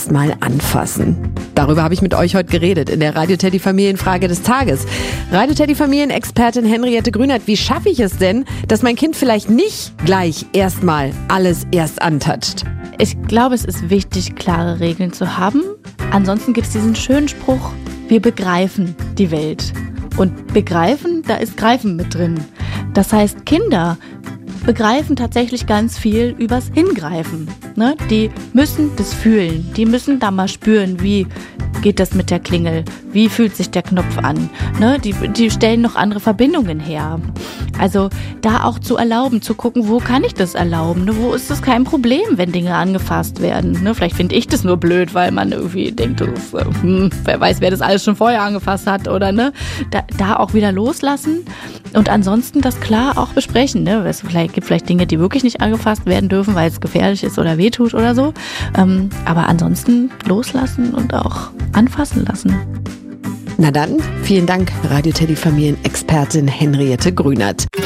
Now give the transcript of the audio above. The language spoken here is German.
erstmal anfassen? Darüber habe ich mit euch heute geredet in der Radio Teddy Familienfrage des Tages. Radio Teddy Familienexpertin Henriette Grünert, wie schaffe ich es denn, dass mein Kind vielleicht nicht gleich erstmal alles erst antatscht? Ich glaube, es ist wichtig, klare Regeln zu haben. Ansonsten gibt es diesen schönen Spruch, wir begreifen die Welt. Und begreifen, da ist Greifen mit drin. Das heißt, Kinder begreifen tatsächlich ganz viel übers Hingreifen. Ne? Die müssen das fühlen. Die müssen da mal spüren, wie geht das mit der Klingel? Wie fühlt sich der Knopf an? Ne? Die stellen noch andere Verbindungen her. Also da auch zu erlauben, zu gucken, wo kann ich das erlauben? Ne? Wo ist das kein Problem, wenn Dinge angefasst werden? Ne? Vielleicht finde ich das nur blöd, weil man irgendwie denkt, wer weiß, wer das alles schon vorher angefasst hat. Oder ne? Da auch wieder loslassen und ansonsten das klar auch besprechen. Ne? Es gibt vielleicht Dinge, die wirklich nicht angefasst werden dürfen, weil es gefährlich ist oder wehtut oder so. Aber ansonsten loslassen und auch anfassen lassen. Na dann, vielen Dank, Radio Teddy Familienexpertin Henriette Grünert.